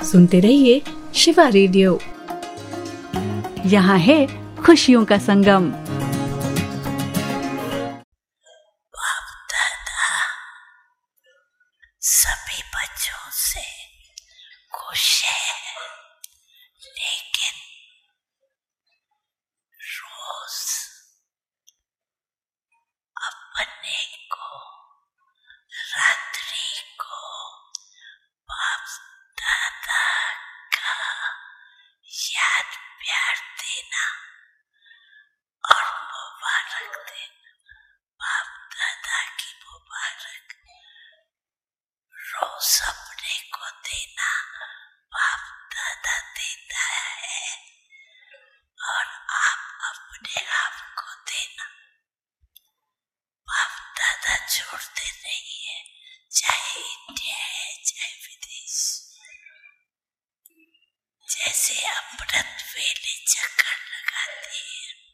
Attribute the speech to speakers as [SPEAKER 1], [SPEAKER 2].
[SPEAKER 1] सुनते रहिए शिवा रेडियो। यहाँ है खुशियों का संगम।
[SPEAKER 2] बाप दादा सभी बच्चों से खुश है, लेकिन रोज अपने को रात्रि को बाप दादा का याद प्यार देना और मुबारक देना। बाप दादा की मुबारक रोज अपने को देना, बाप दादा देता है और आप अपने आप को देना। बाप दादा छोड़ते नहीं है, चाहे इंडिया है चाहे विदेश। जैसे अमृत वेले चक्कर लगाते हैं,